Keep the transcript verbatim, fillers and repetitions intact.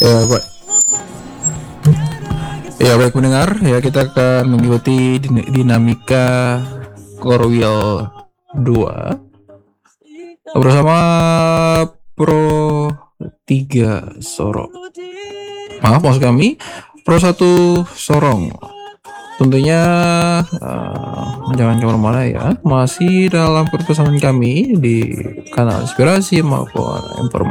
Ya, baik. Ya, baik mendengar. Ya, kita akan mengikuti din- dinamika Core Wheel dua bersama Pro tiga Sorong. Maaf, maksud kami Pro satu Sorong. Tentunya uh, jangan kemana-mana ya. Masih dalam perpesanan kami di kanal inspirasi maupun informasi